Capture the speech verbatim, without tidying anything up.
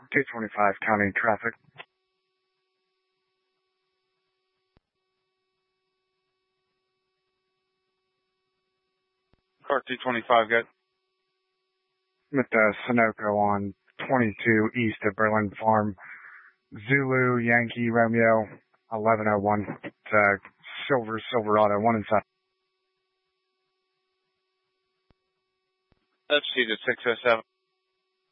two twenty-five county traffic. Car two twenty-five, good. I'm at the Sunoco on twenty-two east of Berlin Farm. Zulu, Yankee, Romeo, eleven oh one. It's uh, Silver, Silverado, one inside. Let's see the six oh seven.